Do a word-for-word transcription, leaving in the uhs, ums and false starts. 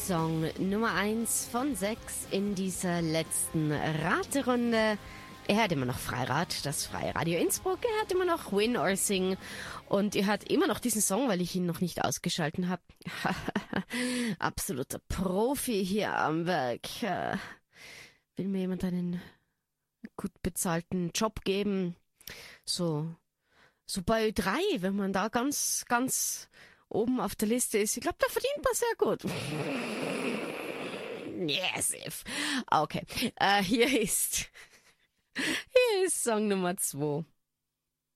Song Nummer eins von sechs in dieser letzten Raterunde. Er hört immer noch Freirad, das Freie Radio Innsbruck. Er hört immer noch Win or Sing. Und ihr hört immer noch diesen Song, weil ich ihn noch nicht ausgeschalten habe. Absoluter Profi hier am Werk. Will mir jemand einen gut bezahlten Job geben? So, so bei Ö drei, wenn man da ganz, ganz oben auf der Liste ist. Ich glaube, da verdient man sehr gut. Yes, if. Okay, uh, hier ist... Hier ist Song Nummer zwei.